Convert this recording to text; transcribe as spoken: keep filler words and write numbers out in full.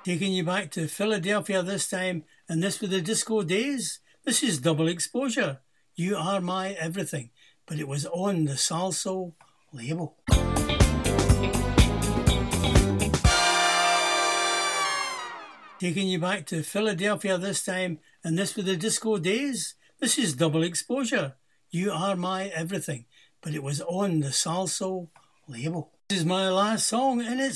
Taking you back to Philadelphia this time, and this with the disco days. This is Double Exposure. You Are My Everything. But it was on the Salsoul label. Taking you back to Philadelphia this time, and this with the disco days. This is Double Exposure. You Are My Everything. But it was on the Salsoul label. This is my last song, and it's